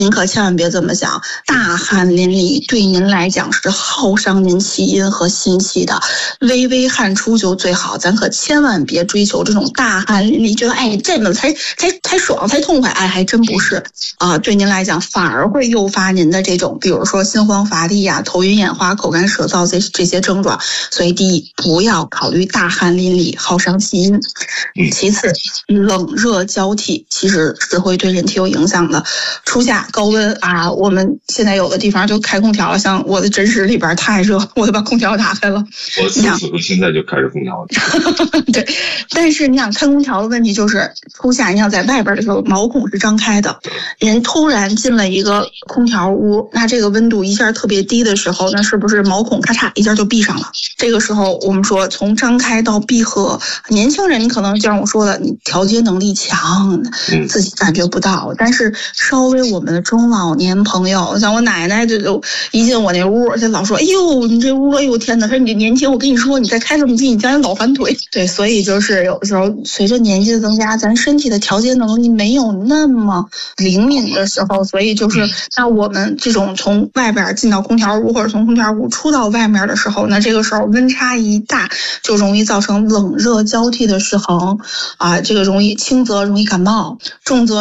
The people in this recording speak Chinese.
您可千万别这么想，大汗淋漓对您来讲是耗伤您气阴和心气的，微微汗出就最好，咱可千万别追求这种大汗淋漓，觉得这么才爽才痛快，还真不是啊，对您来讲反而会诱发您的这种，比如说心慌乏力啊、头晕眼花、口干舌燥这些症状。所以第一，不要考虑大汗淋漓耗伤气阴。其次，冷热交替其实是会对人体有影响的。初夏高温啊，我们现在有的地方就开空调了，像我的诊室里边太热，我就把空调打开了。 我现在就开着空调了。 对，但是你想开空调的问题就是初夏，你想在外边的时候毛孔是张开的，人突然进了一个空调屋，那这个温度一下特别低的时候，那是不是毛孔咔嚓一下就闭上了？这个时候我们说从张开到闭合，年轻人你可能就像我说的，你调节能力强，自己感觉不到，但是稍微我们的中老年朋友，像我奶奶就一进我那屋就老说，哎呦你这屋，哎呦天哪，说你年轻，我跟你说你再开这么近，你将来老反腿。对，所以就是有的时候随着年纪的增加，咱身体的调节能力没有那么灵敏的时候，所以就是那我们这种从外边进到空调屋或者从空调屋出到外面的时候，那这个时候温差一大，就容易造成冷热交替的失衡啊，这个容易轻则容易感冒，重则